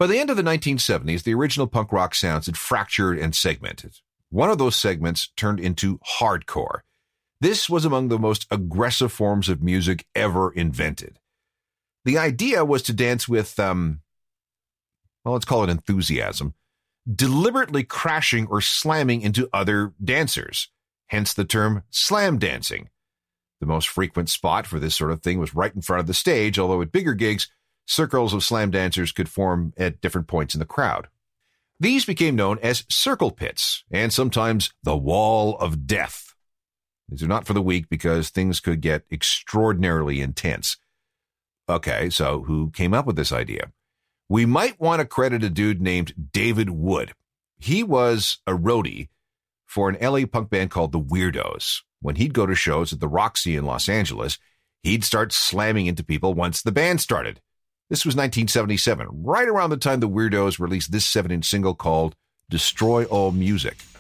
By the end of the 1970s, the original punk rock sounds had fractured and segmented. One of those segments turned into hardcore. This was among the most aggressive forms of music ever invented. The idea was to dance with, let's call it enthusiasm, deliberately crashing or slamming into other dancers, hence the term slam dancing. The most frequent spot for this sort of thing was right in front of the stage, although at bigger gigs, circles of slam dancers could form at different points in the crowd. These became known as circle pits, and sometimes the Wall of Death. These are not for the weak because things could get extraordinarily intense. Okay, so who came up with this idea? We might want to credit a dude named David Wood. He was a roadie for an LA punk band called The Weirdos. When he'd go to shows at the Roxy in Los Angeles, he'd start slamming into people once the band started. This was 1977, right around the time The Weirdos released this 7-inch single called Destroy All Music.